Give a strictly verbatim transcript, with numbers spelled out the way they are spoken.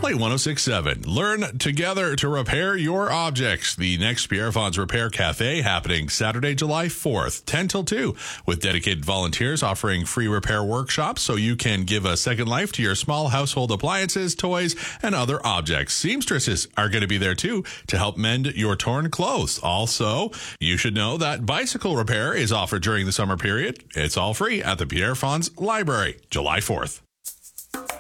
Play one oh six point seven. Learn together to repair your objects. The next Pierre Fonds Repair Cafe happening Saturday, July fourth, ten till two, with dedicated volunteers offering free repair workshops so you can give a second life to your small household appliances, toys, and other objects. Seamstresses are going to be there too to help mend your torn clothes. Also, you should know that bicycle repair is offered during the summer period. It's all free at the Pierre Fonds Library, July fourth.